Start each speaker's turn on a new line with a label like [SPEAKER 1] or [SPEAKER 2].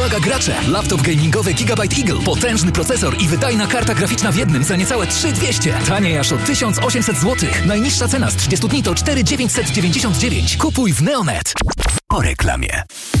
[SPEAKER 1] Uwaga gracze! Laptop gamingowy Gigabyte Eagle. Potężny procesor i wydajna karta graficzna w jednym za niecałe 3200. Taniej aż o 1800 zł. Najniższa cena z 30 dni to 4999. Kupuj w Neonet.
[SPEAKER 2] Po reklamie.